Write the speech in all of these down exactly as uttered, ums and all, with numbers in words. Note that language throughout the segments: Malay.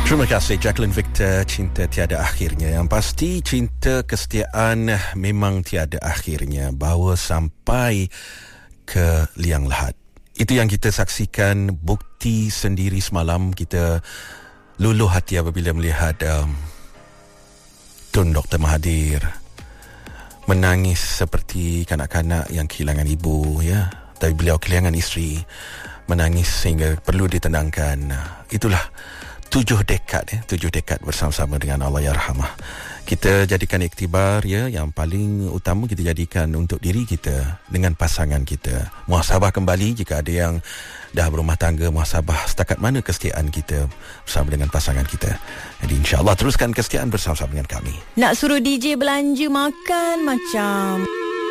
Terima kasih Jacqueline Victor. Cinta tiada akhirnya. Yang pasti cinta kesetiaan memang tiada akhirnya, bahawa sampai ke liang lahat. Itu yang kita saksikan, bukti sendiri semalam. Kita luluh hati apabila melihat um, Tun Doktor Mahathir menangis seperti kanak-kanak yang kehilangan ibu, ya. Tapi beliau kehilangan isteri, menangis sehingga perlu ditendangkan. Itulah tujuh dekad, ya, tujuh dekad bersama-sama dengan Allahyarhamah. Kita jadikan iktibar, ya, yang paling utama kita jadikan untuk diri kita dengan pasangan kita. Muhasabah kembali jika ada yang dah berumah tangga, muhasabah setakat mana kesetiaan kita bersama dengan pasangan kita. Jadi insya-Allah teruskan kesetiaan bersama-sama dengan kami. Nak suruh D J belanja makan macam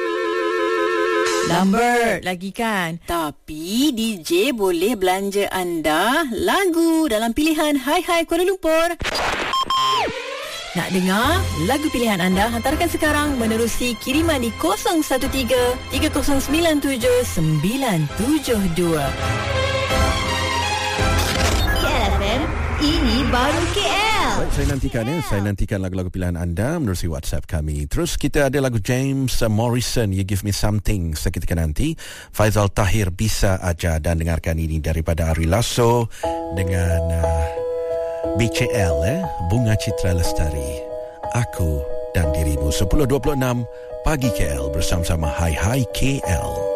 Lambert lagi kan. Tapi D J boleh belanja anda lagu dalam pilihan Hai Hai Kuala Lumpur. Nak dengar lagu pilihan anda? Hantarkan sekarang menerusi kiriman di kosong satu tiga tiga kosong sembilan tujuh sembilan tujuh dua. K L F M, ini baru K L. Baik, saya nantikan ya, saya nantikan lagu-lagu pilihan anda menerusi WhatsApp kami. Terus kita ada lagu James Morrison, You Give Me Something, seketika nanti. Faizal Tahir, Bisa Aja, dan dengarkan ini daripada Ari Lasso dengan uh, B C L, eh? Bunga Citra Lestari, Aku dan Dirimu. Sepuluh dua puluh enam pagi K L bersama-sama Hai Hai K L.